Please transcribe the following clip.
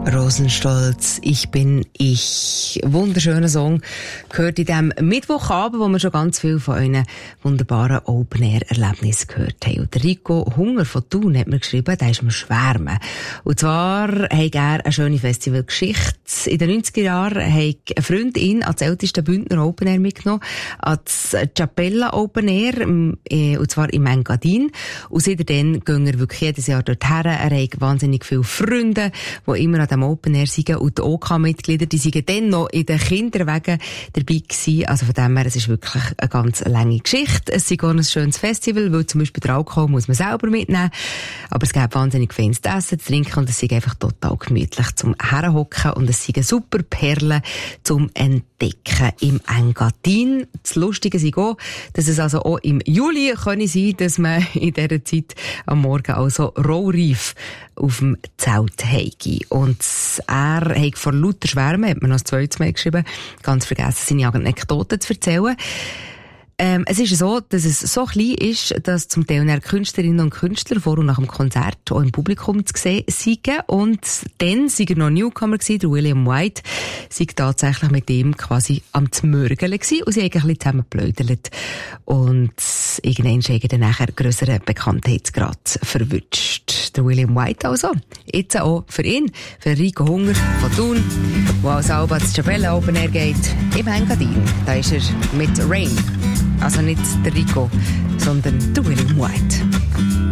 Rosenstolz, ich bin ich. Wunderschöner Song gehört in diesem Mittwochabend, wo wir schon ganz viel von euren wunderbaren Open-Air-Erlebnissen gehört haben. Und der Rico Hunger von Thun hat mir geschrieben, der ist am Schwärmen. Und zwar hat er eine schöne Festivalgeschichte. In den 90er Jahren hat eine Freundin ans älteste Bündner Open-Air mitgenommen, ans Chapella Open-Air, und zwar in Engadin. Und seitdem gehen wir wirklich jedes Jahr dorthin. Er hat wahnsinnig viele Freunde, die immer an dem Open Air sind, und die OK-Mitglieder, die sind dann noch in den Kinderwegen dabei gewesen. Also von dem her, es ist wirklich eine ganz lange Geschichte. Es ist auch ein schönes Festival, weil zum Beispiel der Alkohol muss man selber mitnehmen. Aber es gibt wahnsinnig feines Essen, zu trinken, und es ist einfach total gemütlich zum Herhocken, und es sind super Perlen zum Entdecken im Engadin. Das Lustige ist auch, dass es also auch im Juli sein kann, dass man in dieser Zeit am Morgen also rohreif auf dem Zelt heige. Und er hat vor lauter Schwärmen, hat mir noch das zweites Mal geschrieben, ganz vergessen, seine Anekdoten zu erzählen. Es ist so, dass es so klein ist, dass zum Teil Künstlerinnen und Künstler vor und nach dem Konzert auch im Publikum zu sehen sind. Und dann war er noch Newcomer gewesen, der William White, sei tatsächlich mit ihm quasi am Zmörgeln gewesen, und sie haben ein bisschen zusammen geplaudert. Und irgendwann ist er dann nachher grösseren Bekanntheitsgrad verwünscht. Der William White also. Jetzt auch für ihn, für Rico Hunger von Thun, der als Alba das Chapella Open Air geht, im Engadin. Da ist er mit Rain. Also nicht der Rico, sondern der William White.